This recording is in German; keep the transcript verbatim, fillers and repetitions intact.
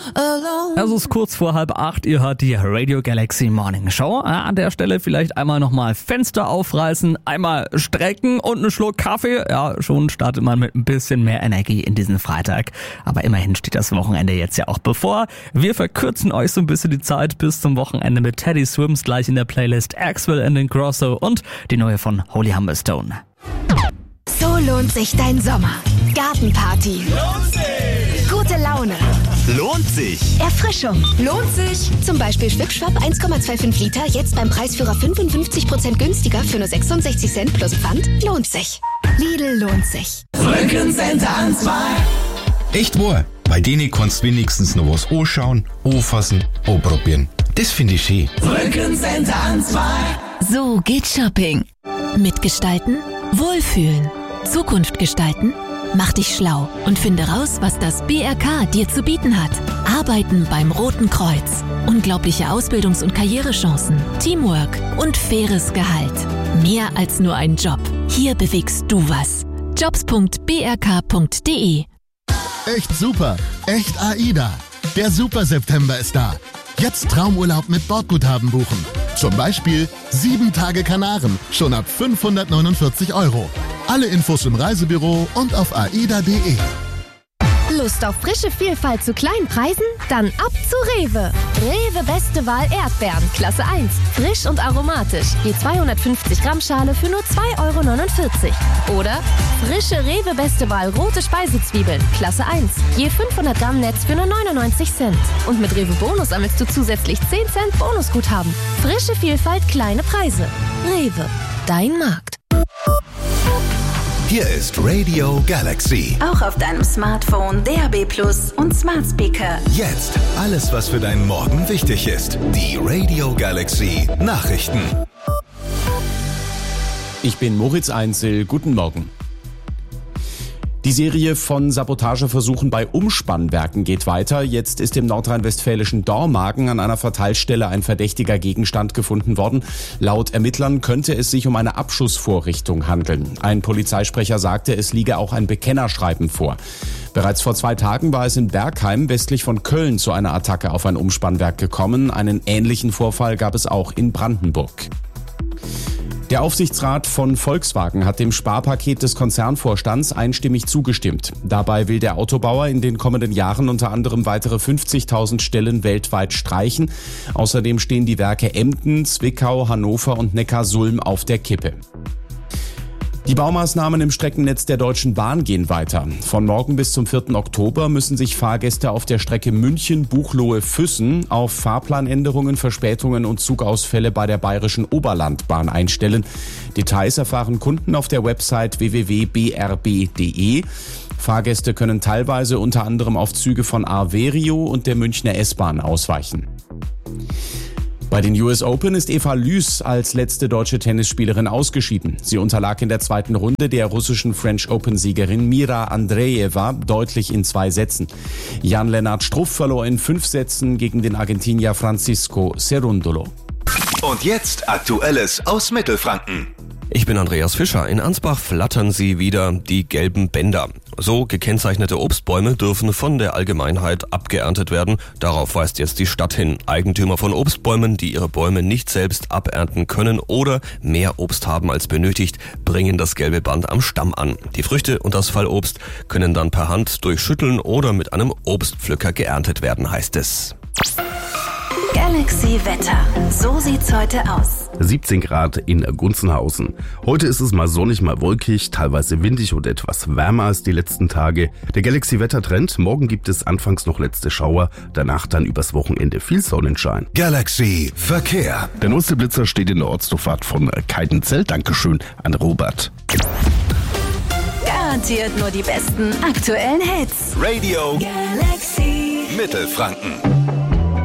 alone. Es ist kurz vor halb acht, ihr hört die Radio Galaxy Morning Show. An der Stelle vielleicht einmal nochmal Fenster aufreißen, einmal strecken und einen Schluck Kaffee. Ja, schon startet man mit ein bisschen mehr Energie in diesen Freitag. Aber immerhin steht das Wochenende jetzt ja auch bevor. Wir verkürzen euch so ein bisschen die Zeit bis zum Wochenende mit Teddy Swims gleich in der Playlist Axwell and Ingrosso und die neue von Holy Humberstone. So lohnt sich dein Sommer. Gartenparty. Lohnt sich! Gute Laune. Lohnt sich! Erfrischung. Lohnt sich. Zum Beispiel Schwipschwapp eins Komma fünfundzwanzig Liter, jetzt beim Preisführer fünfundfünfzig Prozent günstiger für nur sechsundsechzig Cent plus Pfand. Lohnt sich. Lidl lohnt sich. Fröckenscenter an zwei. Echt wahr, bei denen kannst du wenigstens noch was anschauen, anfassen, anprobieren. Das finde ich schön. Fröckenscenter an zwei. So geht Shopping. Mitgestalten, wohlfühlen, Zukunft gestalten. Mach dich schlau und finde raus, was das B R K dir zu bieten hat. Arbeiten beim Roten Kreuz. Unglaubliche Ausbildungs- und Karrierechancen, Teamwork und faires Gehalt. Mehr als nur ein Job. Hier bewegst du was. jobs punkt b r k punkt d e. Echt super, echt AIDA. Der Super September ist da. Jetzt Traumurlaub mit Bordguthaben buchen. Zum Beispiel sieben Tage Kanaren, schon ab fünfhundertneunundvierzig Euro. Alle Infos im Reisebüro und auf aida punkt de. Lust auf frische Vielfalt zu kleinen Preisen? Dann ab zu Rewe. Rewe Beste Wahl Erdbeeren, Klasse eins. Frisch und aromatisch. Je zweihundertfünfzig Gramm Schale für nur zwei Euro neunundvierzig. Oder frische Rewe Beste Wahl rote Speisezwiebeln, Klasse eins. Je fünfhundert Gramm Netz für nur neunundneunzig Cent. Und mit Rewe Bonus sammelst du zusätzlich zehn Cent Bonusguthaben. Frische Vielfalt, kleine Preise. Rewe, dein Markt. Hier ist Radio Galaxy. Auch auf deinem Smartphone, D A B Plus und Smart Speaker. Jetzt alles, was für deinen Morgen wichtig ist. Die Radio Galaxy Nachrichten. Ich bin Moritz Einzel. Guten Morgen. Die Serie von Sabotageversuchen bei Umspannwerken geht weiter. Jetzt ist im nordrhein-westfälischen Dormagen an einer Verteilstelle ein verdächtiger Gegenstand gefunden worden. Laut Ermittlern könnte es sich um eine Abschussvorrichtung handeln. Ein Polizeisprecher sagte, es liege auch ein Bekennerschreiben vor. Bereits vor zwei Tagen war es in Bergheim westlich von Köln zu einer Attacke auf ein Umspannwerk gekommen. Einen ähnlichen Vorfall gab es auch in Brandenburg. Der Aufsichtsrat von Volkswagen hat dem Sparpaket des Konzernvorstands einstimmig zugestimmt. Dabei will der Autobauer in den kommenden Jahren unter anderem weitere fünfzigtausend Stellen weltweit streichen. Außerdem stehen die Werke Emden, Zwickau, Hannover und Neckarsulm auf der Kippe. Die Baumaßnahmen im Streckennetz der Deutschen Bahn gehen weiter. Von morgen bis zum vierten Oktober müssen sich Fahrgäste auf der Strecke München-Buchloe-Füssen auf Fahrplanänderungen, Verspätungen und Zugausfälle bei der Bayerischen Oberlandbahn einstellen. Details erfahren Kunden auf der Website w w w punkt b r b punkt d e. Fahrgäste können teilweise unter anderem auf Züge von Arverio und der Münchner S-Bahn ausweichen. Bei den U S Open ist Eva Lüß als letzte deutsche Tennisspielerin ausgeschieden. Sie unterlag in der zweiten Runde der russischen French Open-Siegerin Mira Andreeva deutlich in zwei Sätzen. Jan-Lennart Struff verlor in fünf Sätzen gegen den Argentinier Francisco Cerundolo. Und jetzt Aktuelles aus Mittelfranken. Ich bin Andreas Fischer. In Ansbach flattern sie wieder, die gelben Bänder. So gekennzeichnete Obstbäume dürfen von der Allgemeinheit abgeerntet werden. Darauf weist jetzt die Stadt hin. Eigentümer von Obstbäumen, die ihre Bäume nicht selbst abernten können oder mehr Obst haben als benötigt, bringen das gelbe Band am Stamm an. Die Früchte und das Fallobst können dann per Hand durch Schütteln oder mit einem Obstpflücker geerntet werden, heißt es. Galaxy Wetter. So sieht's heute aus. siebzehn Grad in Gunzenhausen. Heute ist es mal sonnig, mal wolkig, teilweise windig und etwas wärmer als die letzten Tage. Der Galaxy-Wettertrend. Morgen gibt es anfangs noch letzte Schauer, danach dann übers Wochenende viel Sonnenschein. Galaxy Verkehr. Der neueste Blitzer steht in der Ortsdurchfahrt von Keidenzell. Dankeschön an Robert. Garantiert nur die besten aktuellen Hits. Radio Galaxy Mittelfranken.